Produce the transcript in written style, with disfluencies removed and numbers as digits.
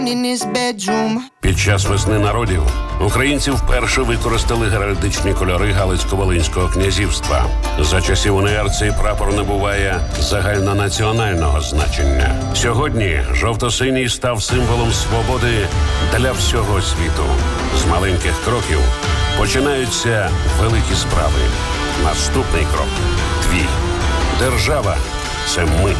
in his bedroom. Під час весни народів українці вперше використали геральдичні кольори Галицько-Волинського князівства. За часів УНР цей прапор набуває загальнонаціонального значення. Сьогодні жовто-синій став символом свободи для всього світу. З маленьких кроків починаються великі справи. Наступний крок – твій. Держава – це ми.